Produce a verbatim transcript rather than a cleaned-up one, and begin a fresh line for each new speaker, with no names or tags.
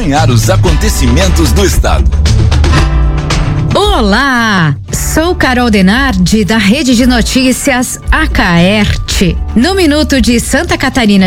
acompanhar os acontecimentos do estado.
Olá, sou Carol Denardi da Rede de Notícias Acaerte. No Minuto de Santa Catarina